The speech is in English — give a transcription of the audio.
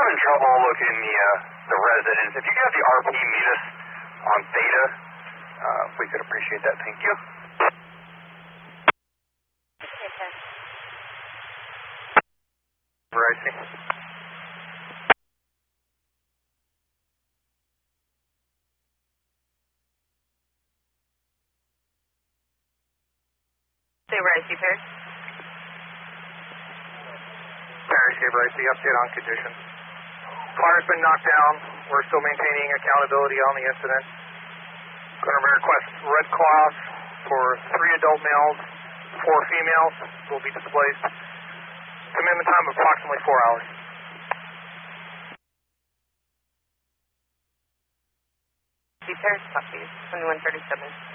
having trouble locating the residence. If you could have the RP meet us on Theta, we could appreciate that. Thank you. Rising. Say Ricey, Perry. Perry, Save Ricey, update on condition. Car's been knocked down. We're still maintaining accountability on the incident. Going to request Red Cross for 3 adult males, 4 females will be displaced. Commitment time of approximately 4 hours. Perry, talk to you. 2137.